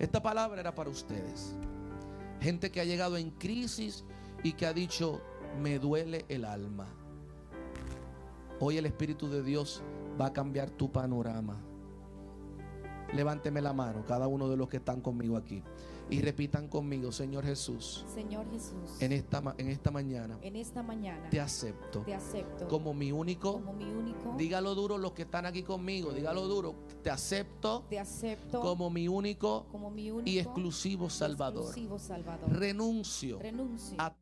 Esta palabra era para ustedes. Gente que ha llegado en crisis y que ha dicho: me duele el alma. Hoy el Espíritu de Dios va a cambiar tu panorama. Levánteme la mano, cada uno de los que están conmigo aquí, y repitan conmigo: Señor Jesús, Señor Jesús, en esta mañana te acepto como mi único. Dígalo duro los que están aquí conmigo, dígalo duro: te acepto como mi único y exclusivo Salvador. Renuncio a